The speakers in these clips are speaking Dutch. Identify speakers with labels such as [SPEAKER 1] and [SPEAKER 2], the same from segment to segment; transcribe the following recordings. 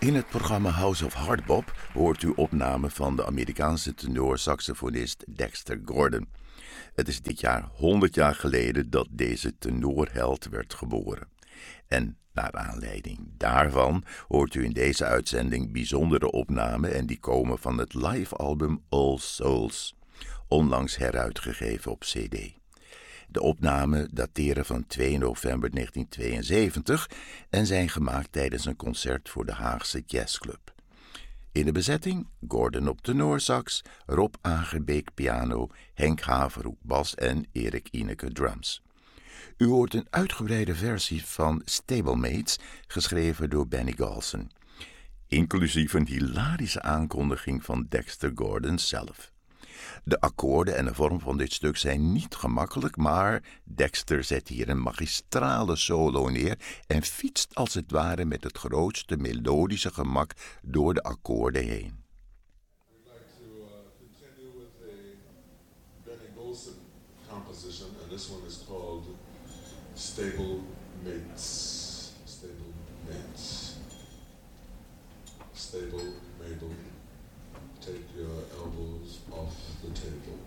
[SPEAKER 1] In het programma House of Hardbop hoort u opnamen van de Amerikaanse tenorsaxofonist Dexter Gordon. Het is dit jaar 100 jaar geleden dat deze tenorheld werd geboren. En naar aanleiding daarvan hoort u in deze uitzending bijzondere opnamen en die komen van het live-album All Souls, onlangs heruitgegeven op CD. De opnamen dateren van 2 november 1972 en zijn gemaakt tijdens een concert voor de Haagse Jazzclub. In de bezetting Gordon op tenorsax, Rob Agerbeek piano, Henk Haverhoek bas en Erik Ineke drums. U hoort een uitgebreide versie van Stablemates, geschreven door Benny Golson, inclusief een hilarische aankondiging van Dexter Gordon zelf. De akkoorden en de vorm van dit stuk zijn niet gemakkelijk, maar Dexter zet hier een magistrale solo neer en fietst als het ware met het grootste melodische gemak door de akkoorden heen.
[SPEAKER 2] We'd like to continue with a Benny Golson composition, and this one is called Stablemates. Stablemates. Stable, Mabel. Take your elbows off the table.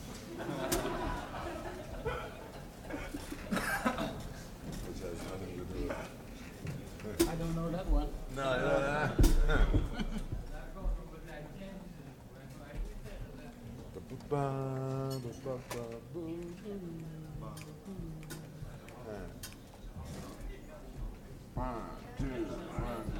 [SPEAKER 2] Which has nothing to do with...
[SPEAKER 3] I don't know that one.
[SPEAKER 2] One, two, one.